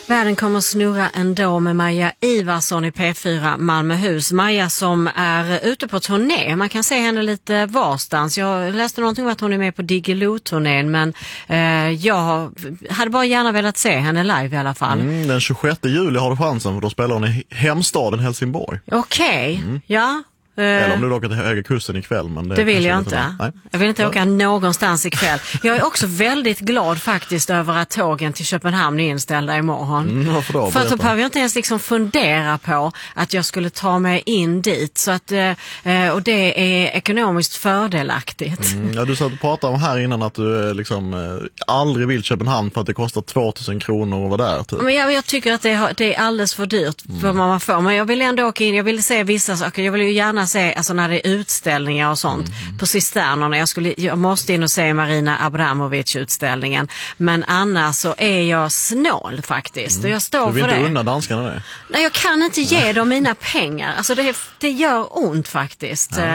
Världen kommer att snurra ändå med Maja Ivarsson i P4 Malmöhus. Maja som är ute på turné. Man kan se henne lite varstans. Jag läste någonting om att hon är med på Diggiloo-turnén, men jag hade bara gärna velat se henne live i alla fall. Den 26 juli har du chansen, för då spelar hon i hemstaden Helsingborg. Okej, ja. Eller om du åker till Höga Kusten ikväll. Men det vill jag inte. Jag vill inte åka någonstans ikväll. Jag är också väldigt glad faktiskt över att tågen till Köpenhamn är inställda imorgon. Varför då? För att då behöver jag inte ens liksom fundera på att jag skulle ta mig in dit. Så att, och det är ekonomiskt fördelaktigt. Ja, du satt och pratade om här innan att du liksom aldrig vill Köpenhamn för att det kostar 2000 kronor att vara där. Typ. Men jag tycker att det är alldeles för dyrt för vad man får. Men jag vill ändå åka in, jag vill se vissa saker. Jag vill ju gärna se, alltså när det är utställningar och sånt på cisternerna. Jag måste in och se Marina Abramovic-utställningen. Men annars så är jag snål faktiskt. Och jag står du vill för inte det. unna danskarna det? Nej, jag kan inte ge dem mina pengar. Alltså det gör ont faktiskt. Ja.